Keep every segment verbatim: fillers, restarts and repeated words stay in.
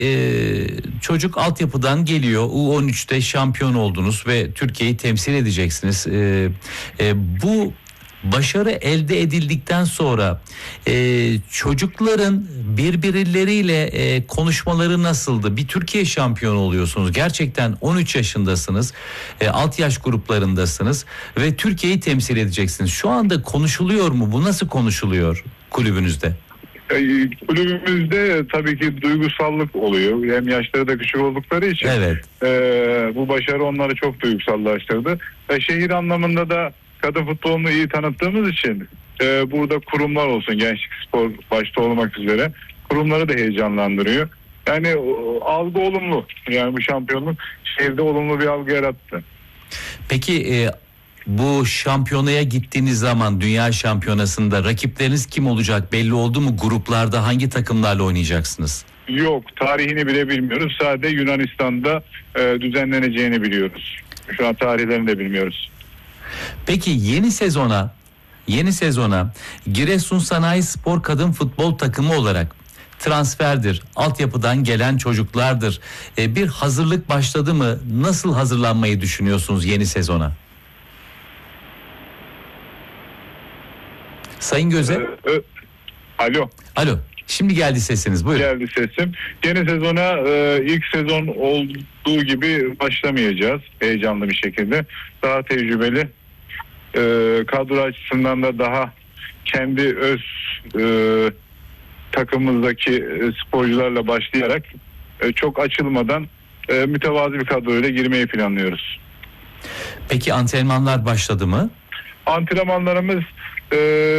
e, çocuk altyapıdan geliyor, U on üçte şampiyon oldunuz ve Türkiye'yi temsil edeceksiniz. E, e, bu başarı elde edildikten sonra e, çocukların birbirleriyle e, konuşmaları nasıldı? Bir Türkiye şampiyonu oluyorsunuz. Gerçekten on üç yaşındasınız. E, alt yaş gruplarındasınız ve Türkiye'yi temsil edeceksiniz. Şu anda konuşuluyor mu? Bu nasıl konuşuluyor kulübünüzde? Kulübümüzde tabii ki duygusallık oluyor. Hem yaşları da küçük oldukları için Evet. e, bu başarı onları çok duygusallaştırdı. Ve şehir anlamında da kadın futbolunu iyi tanıttığımız için e, burada kurumlar olsun, Gençlik Spor başta olmak üzere kurumları da heyecanlandırıyor. Yani o, algı olumlu. Yani bu şampiyonluk şehirde olumlu bir algı yarattı. Peki e, bu şampiyonaya gittiğiniz zaman, dünya şampiyonasında rakipleriniz kim olacak? Belli oldu mu? Gruplarda hangi takımlarla oynayacaksınız? Yok, tarihini bile bilmiyoruz. Sadece Yunanistan'da e, düzenleneceğini biliyoruz. Şu an tarihlerini de bilmiyoruz. Peki yeni sezona, yeni sezona Giresun Sanayi Spor Kadın Futbol Takımı olarak transferdir, altyapıdan gelen çocuklardır. E, bir hazırlık başladı mı? Nasıl hazırlanmayı düşünüyorsunuz yeni sezona? Sayın Göze. Ee, ö, alo. Alo. Şimdi geldi sesiniz. Buyurun. Geldi sesim. Yeni sezona e, ilk sezon olduğu gibi başlamayacağız. Heyecanlı bir şekilde. Daha tecrübeli. E, kadro açısından da daha kendi öz e, takımımızdaki e, sporcularla başlayarak e, çok açılmadan e, mütevazı bir kadroyla girmeyi planlıyoruz. Peki antrenmanlar başladı mı? Antrenmanlarımız e,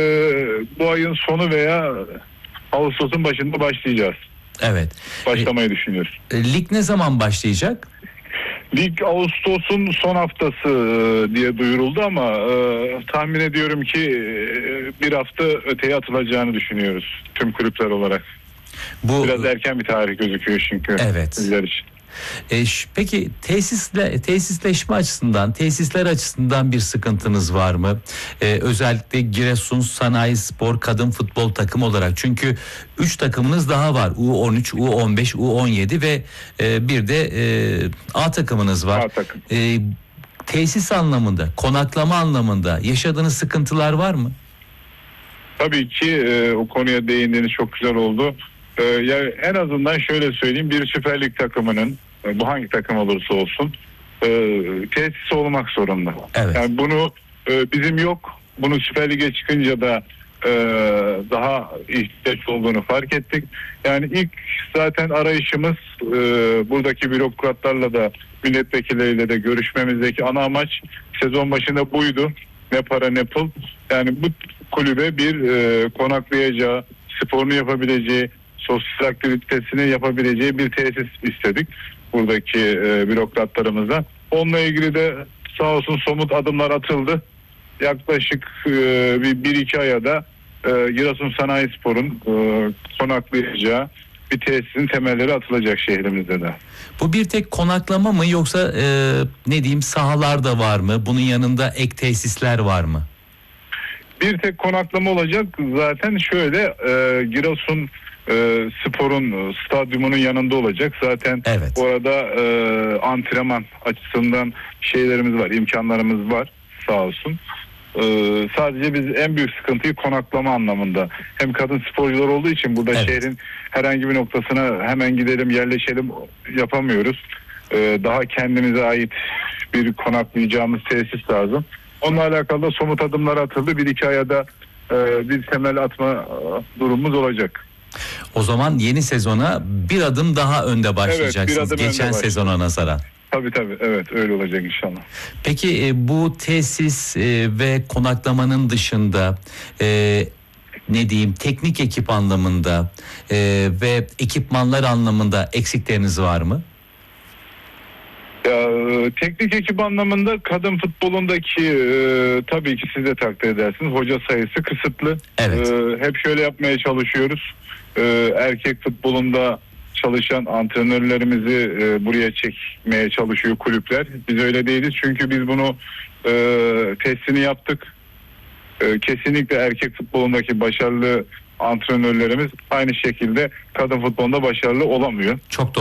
bu ayın sonu veya Ağustos'un başında başlayacağız. Evet. Başlamayı e, düşünüyoruz. E, lig ne zaman başlayacak? Lig Ağustos'un son haftası e, diye duyuruldu ama e, tahmin ediyorum ki e, bir hafta öteye atılacağını düşünüyoruz tüm kulüpler olarak. Bu biraz erken bir tarih gözüküyor çünkü. Evet. Bizler için. E, ş- peki tesisle tesisleşme açısından, tesisler açısından bir sıkıntınız var mı? E, özellikle Giresun Sanayi Spor Kadın Futbol Takımı olarak, çünkü üç takımınız daha var. U on üç, U on beş, U on yedi ve e, bir de e, A takımınız var. A takım. E, tesis anlamında, konaklama anlamında yaşadığınız sıkıntılar var mı? Tabii ki e, o konuya değindiğiniz çok güzel oldu. E, yani en azından şöyle söyleyeyim, bir Süper Lig takımının, e, bu hangi takım olursa olsun, e, tesisi olmak zorunda. Evet. Yani bunu e, bizim yok. Bunu Süper Lig'e çıkınca da e, daha ihtiyaç olduğunu fark ettik. Yani ilk zaten arayışımız e, buradaki bürokratlarla da milletvekilleriyle de görüşmemizdeki ana amaç sezon başında buydu. Ne para ne pul. Yani bu kulübe bir e, konaklayacağı, sporunu yapabileceği, sosyal aktivitesini yapabileceği bir tesis istedik buradaki e, bürokratlarımızdan. Onunla ilgili de sağ olsun somut adımlar atıldı. Yaklaşık e, bir, bir iki aya da e, Giresun Sanayi Spor'un e, konaklayacağı bir tesisin temelleri atılacak şehrimizde de. Bu bir tek konaklama mı, yoksa e, ne diyeyim, sahalar da var mı? Bunun yanında ek tesisler var mı? Bir tek konaklama olacak. Zaten şöyle e, Giresun e, Spor'un stadyumunun yanında olacak. Zaten evet. Orada e, antrenman açısından şeylerimiz var, imkanlarımız var sağ olsun. E, sadece biz en büyük sıkıntıyı konaklama anlamında. Hem kadın sporcular olduğu için burada evet. Şehrin herhangi bir noktasına hemen gidelim, yerleşelim yapamıyoruz. E, daha kendimize ait bir konaklayacağımız tesis lazım. Onunla alakalı da somut adımlar atıldı. Bir iki aya da e, bir temel atma e, durumumuz olacak. O zaman yeni sezona bir adım daha önde başlayacaksınız. Evet, geçen sezona nazaran. Tabii tabii, evet, öyle olacak inşallah. Peki e, bu tesis e, ve konaklamanın dışında e, ne diyeyim, teknik ekip anlamında e, ve ekipmanlar anlamında eksikleriniz var mı? Ya, teknik ekip anlamında kadın futbolundaki e, tabii ki siz de takdir edersiniz, hoca sayısı kısıtlı. Evet. E, hep şöyle yapmaya çalışıyoruz. E, erkek futbolunda çalışan antrenörlerimizi e, buraya çekmeye çalışıyor kulüpler. Biz öyle değiliz çünkü biz bunu e, testini yaptık. E, kesinlikle erkek futbolundaki başarılı antrenörlerimiz aynı şekilde kadın futbolunda başarılı olamıyor. Çok doğru.